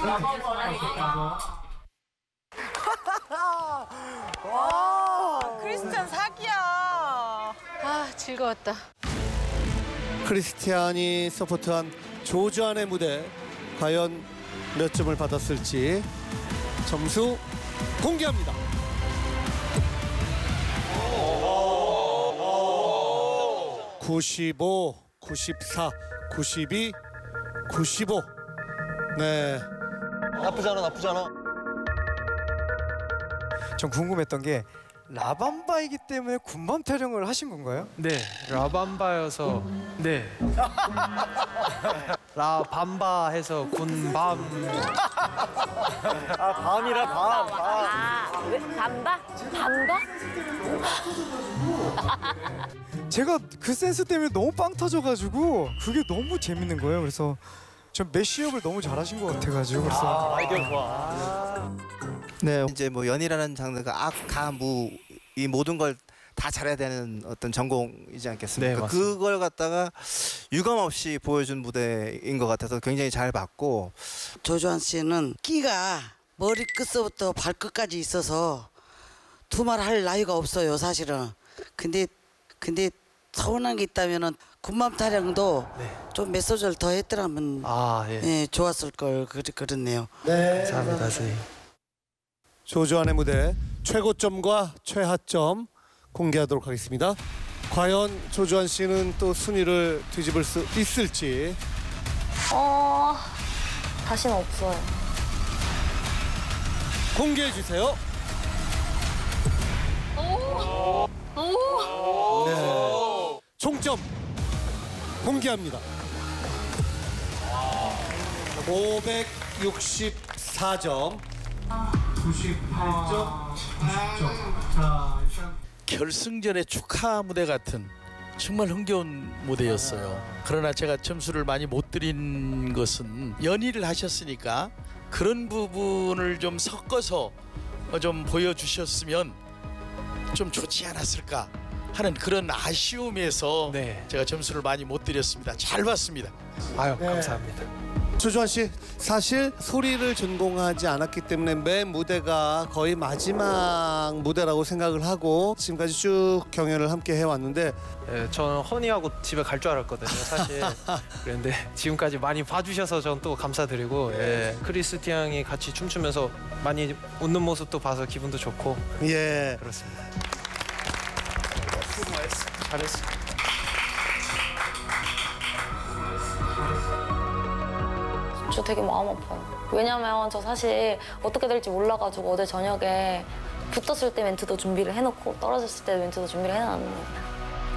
크리스찬 사기야. 아, 즐거웠다. 크리스티안이 서포트한 조주안의 무대 과연 몇 점을 받았을지 점수 공개합니다. 95, 94, 92, 95. 네. 나쁘지 않아. 전 궁금했던 게 라밤바이기 때문에 군밤 타령을 하신 건가요? 네, 라밤바여서 네. 라밤바 해서 군밤. 아, 밤이라 밤. 아, 왜? 밤바? 밤바? 제가 그 센스 때문에 너무 빵 터져가지고 그게 너무 재밌는 거예요. 그래서 전 매시업을 너무 잘하신 것 같아가지고 그래서 아이디어 좋아. 네, 이제 뭐 연이라는 장르가 악, 가, 무 이 모든 걸 다 잘해야 되는 어떤 전공이지 않겠습니까? 네, 맞습니다. 그걸 갖다가 유감 없이 보여준 무대인 것 같아서 굉장히 잘 봤고 조주환 씨는 끼가 머리끝서부터 발끝까지 있어서 두말할 나이가 없어요, 사실은. 근데 서운한 게 있다면은 군밤 타령도 좀 몇 소절 더 했더라면 아, 예. 예, 좋았을 걸 그렇네요. 네. 감사합니다, 선생님. 조주안의 무대 최고점과 최하점 공개하도록 하겠습니다. 과연 조주안 씨는 또 순위를 뒤집을 수 있을지 다시는 없어요. 공개해 주세요. 네. 총점 공개합니다. 564점. 98점, 90점. 자, 일단 결승전의 축하 무대 같은 정말 흥겨운 무대였어요. 그러나 제가 점수를 많이 못 드린 것은 연희를 하셨으니까 그런 부분을 좀 섞어서 좀 보여주셨으면 좀 좋지 않았을까 하는 그런 아쉬움에서 네. 제가 점수를 많이 못 드렸습니다. 잘 봤습니다. 아유, 네. 감사합니다. 조주환 씨, 사실 소리를 전공하지 않았기 때문에 매 무대가 거의 마지막 무대라고 생각을 하고 지금까지 쭉 경연을 함께 해왔는데 예, 저는 허니하고 집에 갈 줄 알았거든요, 사실. 그런데 지금까지 많이 봐주셔서 전 또 감사드리고 예, 크리스티앙이 같이 춤추면서 많이 웃는 모습도 봐서 기분도 좋고 예, 그렇습니다. 잘했어. 저 되게 마음 아파요. 왜냐면 저 사실 어떻게 될지 몰라가지고 어제 저녁에 붙었을 때 멘트도 준비를 해놓고 떨어졌을 때 멘트도 준비를 해놨는데